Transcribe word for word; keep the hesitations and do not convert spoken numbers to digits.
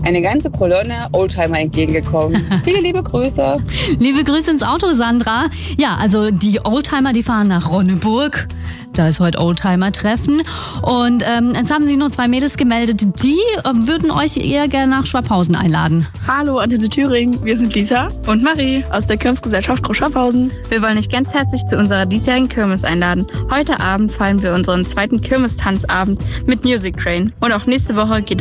eine ganze Kolonne Oldtimer entgegengekommen. Viele liebe Grüße. Liebe Grüße ins Auto, Sandra. Ja, also die Oldtimer, die fahren nach Ronneburg. Da ist heute Oldtimer-Treffen. Und ähm, jetzt haben sich noch zwei Mädels gemeldet, die äh, würden euch eher gerne nach Schwabhausen einladen. Hallo, Antenne Thüringen. Wir sind Lisa und Marie aus der Kirmesgesellschaft Groß Schwabhausen. Wir wollen euch ganz herzlich zu unserer diesjährigen Kirmes einladen. Heute Abend feiern wir unseren zweiten Kirmestanzabend mit Music Train. Und auch nächste Woche geht